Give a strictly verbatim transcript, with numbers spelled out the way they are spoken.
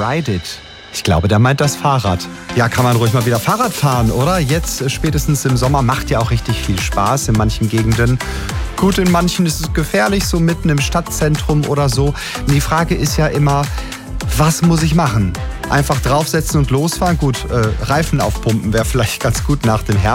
Ride It. Ich glaube, der meint das Fahrrad. Ja, kann man ruhig mal wieder Fahrrad fahren, oder? Jetzt, äh, spätestens im Sommer, macht ja auch richtig viel Spaß in manchen Gegenden. Gut, in manchen ist es gefährlich, so mitten im Stadtzentrum oder so. Und die Frage ist ja immer, was muss ich machen? Einfach draufsetzen und losfahren? Gut, äh, Reifen aufpumpen wäre vielleicht ganz gut nach dem Herbst.